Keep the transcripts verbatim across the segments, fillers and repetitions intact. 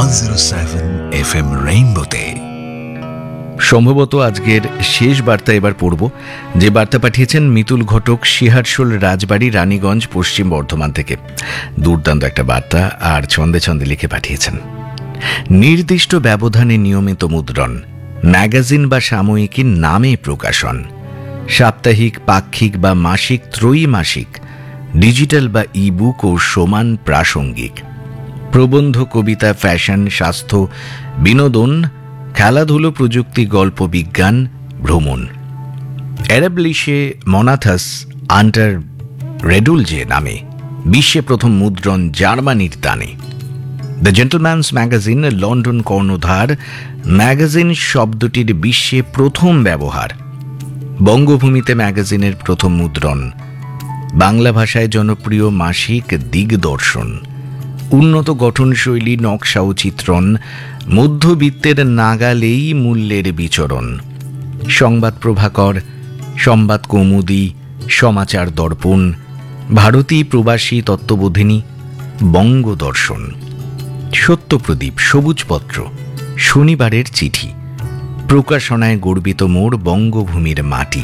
Zero seven F M রেইনবোতে। সম্ভবত আজকের শেষ বার্তা এবার পড়ব, যে বার্তা পাঠিয়েছেন মিতুল ঘটক, শিহারশোল রাজবাড়ি, রানীগঞ্জ, পশ্চিম বর্ধমান থেকে। দুর্দান্ত একটা বার্তা, আর ছন্দে ছন্দে লিখে পাঠিয়েছেন। নির্দিষ্ট ব্যবধানে নিয়মিত মুদ্রণ, ম্যাগাজিন বা সাময়িকীর নামে প্রকাশন, সাপ্তাহিক, পাক্ষিক বা মাসিক, ত্রৈমাসিক, ডিজিটাল বা ইবুক ও সমান প্রাসঙ্গিক, প্রবন্ধ, কবিতা, ফ্যাশন, স্বাস্থ্য, বিনোদন, খেলাধুলো, প্রযুক্তি, গল্প, বিজ্ঞান, ভ্রমণ। অ্যারাবলিশে মনাথাস আন্টার রেডুলজে নামে বিশ্বে প্রথম মুদ্রণ জার্মানির দানে। দ্য জেন্টলম্যানস ম্যাগাজিন, লন্ডন কর্ণধার। ম্যাগাজিন শব্দটির বিশ্বে প্রথম ব্যবহার। বঙ্গভূমিতে ম্যাগাজিনের প্রথম মুদ্রণ। বাংলা ভাষায় জনপ্রিয় মাসিক দিগদর্শন। উন্নত গঠনশৈলী, নকশা ও চিত্রণ, মধ্যবিত্তের নাগালেই মূল্যের বিচরণ। সংবাদ প্রভাকর, সংবাদ কৌমুদী, সমাচার দর্পণ, ভারতী প্রবাসী তত্ত্ববোধিনী, বঙ্গদর্শন, সত্যপ্রদীপ, সবুজপত্র, শনিবারের চিঠি, প্রকাশনায় গর্বিত মোর, বঙ্গভূমির মাটি।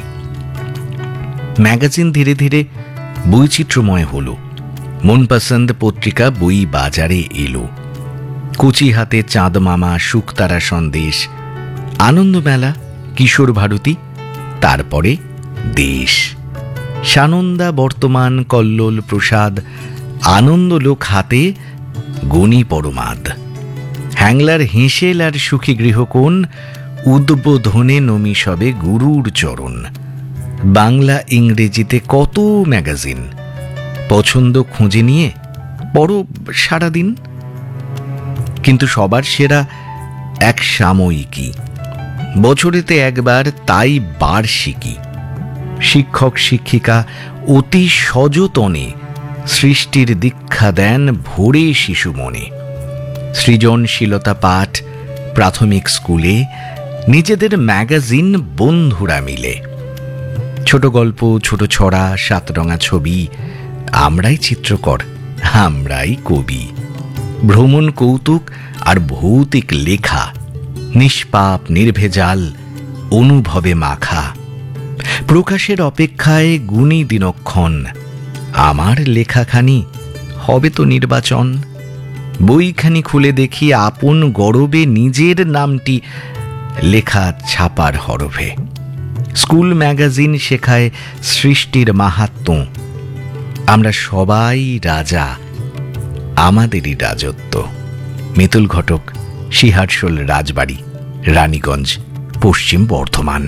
ম্যাগাজিন ধীরে ধীরে বৈচিত্র্যময় হল। মনপসন্দ পত্রিকা বই বাজারে এলো। কুচি হাতে চাঁদ মামা, শুকতারা সন্দেশ, আনন্দমেলা, কিশোর ভারতী, তারপরে দেশ, সানন্দা, বর্তমান, কল্লোল, প্রসাদ, আনন্দলোক হাতে, গণি পরমাদ, হ্যাংলার হেঁসেল আর সুখী গৃহকোণ, উদ্বোধনে নমি সবে গুরুর চরণ। বাংলা ইংরেজিতে কত ম্যাগাজিন, পছন্দ খুঁজে নিয়ে পড়ো সারাদিন। কিন্তু সবার সেরা এক সাময়িকী, বছরেতে একবার, তাই বার্ষিকী। শিক্ষক শিক্ষিকা অতি সযতনে সৃষ্টির দীক্ষা দেন ভোরে শিশু মনে। সৃজনশীলতা পাঠ প্রাথমিক স্কুলে, নিজেদের ম্যাগাজিন বন্ধুরা মিলে। ছোট গল্প, ছোট ছড়া, সাতরঙা ছবি, আমরাই চিত্রকর, আমরাই কবি। ভ্রমণ, কৌতুক আর ভৌতিক লেখা, নিষ্পাপ, নির্ভেজাল, অনুভবে মাখা। প্রকাশের অপেক্ষায় গুণী দিনক্ষণ, আমার লেখাখানি হবে তো নির্বাচন। বইখানি খুলে দেখি আপন গরবে নিজের নামটি লেখা ছাপার হরফে। স্কুল ম্যাগাজিন শেখায় সৃষ্টির মাহাত্ম্য। আমরা সবাই রাজা, আমাদেরই রাজত্ব। মিতুল ঘটক, শিহারশোল রাজবাড়ি, রানীগঞ্জ, পশ্চিম বর্ধমান।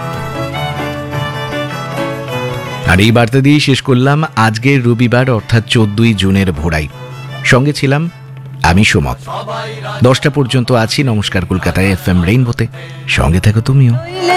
আর এই বার্তা দিয়ে শেষ করলাম আজকের রবিবার অর্থাৎ চোদ্দই জুনের ভোরাই। সঙ্গে ছিলাম আমি সোমক। দশটা পর্যন্ত আছি নমস্কার কলকাতায় এফ এম রেইনবোতে। সঙ্গে থাকো তুমিও।